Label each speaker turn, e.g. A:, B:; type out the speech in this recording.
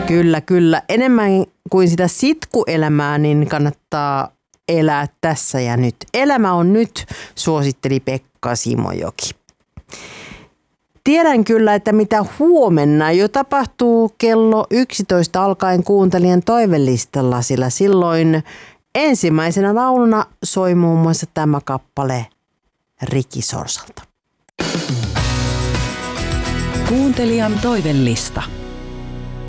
A: Kyllä, kyllä. Enemmän kuin sitä sitkuelämää, niin kannattaa elää tässä ja nyt. Elämä on nyt, suositteli Pekka Simojoki. Tiedän kyllä, että mitä huomenna jo tapahtuu kello 11 alkaen kuuntelijan toivelistalla, sillä silloin ensimmäisenä lauluna soi muun muassa tämä kappale Riki Sorsalta.
B: Kuuntelijan toivelista.